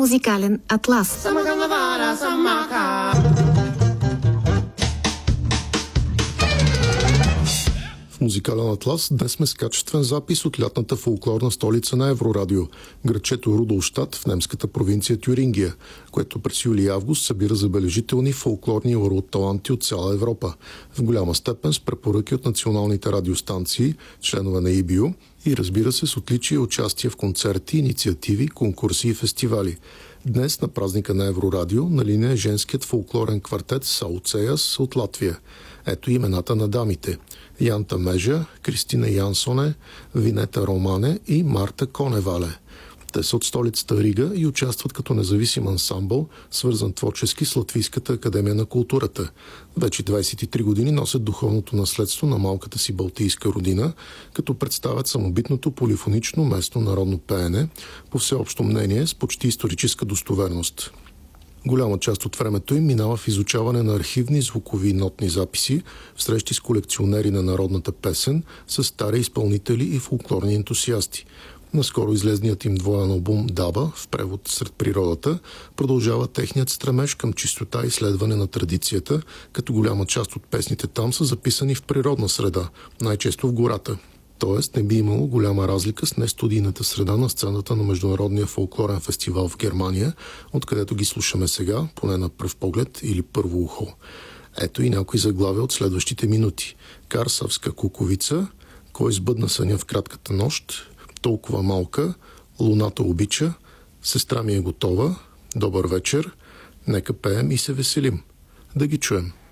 Музикален атлас. В Музикален атлас днес сме с качествен запис от лятната фолклорна столица на Еврорадио, градчето Рудолщат в немската провинция Тюрингия, което през юли и август събира забележителни фолклорни таланти от цяла Европа, в голяма степен с препоръки от националните радиостанции, членове на ИБИО и разбира се с отличие и участие в концерти, инициативи, конкурси и фестивали. Днес на празника на Еврорадио на линия е женският фолклорен квартет Сауцеяс от Латвия. Ето имената на дамите: Янта Межа, Кристина Янсоне, Винета Романе и Марта Коневале. Те са от столицата Рига и участват като независим ансамбъл, свързан творчески с Латвийската академия на културата. Вече 23 години носят духовното наследство на малката си балтийска родина, като представят самобитното полифонично местно народно пеене, по всеобщо мнение с почти историческа достоверност. Голяма част от времето им минава в изучаване на архивни звукови и нотни записи, в срещи с колекционери на народната песен, с стари изпълнители и фолклорни ентусиасти. Наскоро излезният им двоен албум «Даба» в превод «Сред природата» продължава техният стремеж към чистота и изследване на традицията, като голяма част от песните там са записани в природна среда, най-често в гората. Тоест не би имало голяма разлика с нестудийната среда на сцената на Международния фолклорен фестивал в Германия, откъдето ги слушаме сега, поне на пръв поглед или първо ухо. Ето и някои заглавия от следващите минути. Карсавска куковица, Кой сбъдна съня в кратката нощ, Толкова малка, Луната обича, Сестра ми е готова, Добър вечер, Нека пеем и се веселим. Да ги чуем.